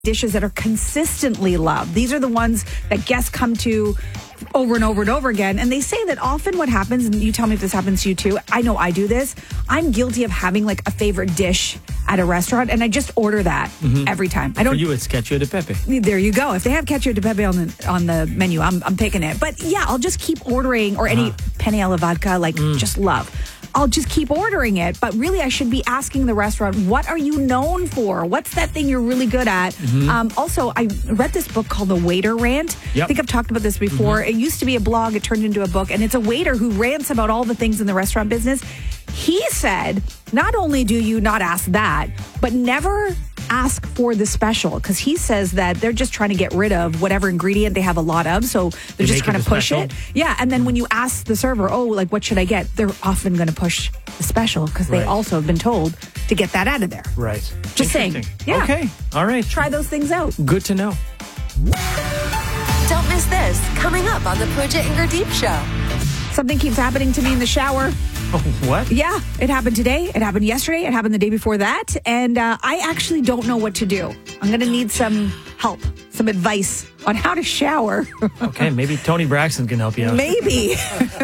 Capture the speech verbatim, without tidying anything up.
dishes that are consistently loved. These are the ones that guests come to over and over and over again. And they say that often what happens, and you tell me if this happens to you too, I know I do this, I'm guilty of having like a favorite dish at a restaurant, and I just order that mm-hmm. every time. I don't. For you, it's cacio de pepe. There you go. If they have cacio de pepe on the on the menu, I'm I'm taking it. But yeah, I'll just keep ordering, or any uh-huh. penne alla vodka, like mm. just love. I'll just keep ordering it. But really, I should be asking the restaurant, what are you known for? What's that thing you're really good at? Mm-hmm. Um, also, I read this book called The Waiter Rant. Yep. I think I've talked about this before. Mm-hmm. It used to be a blog. It turned into a book. And it's a waiter who rants about all the things in the restaurant business. He said, not only do you not ask that, but never ask for the special, because he says that they're just trying to get rid of whatever ingredient they have a lot of, so they're they just trying to push special? it. Yeah, and then when you ask the server, oh, like, what should I get? They're often going to push the special, because they right. also have been told to get that out of there. Right. Just saying. Yeah. Okay. All right. Try those things out. Good to know. Don't miss this. Coming up on the Pooja and Gurdeep Show. Something keeps happening to me in the shower. Oh, what? Yeah, it happened today. It happened yesterday. It happened the day before that. And uh, I actually don't know what to do. I'm going to need some help, some advice on how to shower. Okay, maybe Tony Braxton can help you out. Maybe.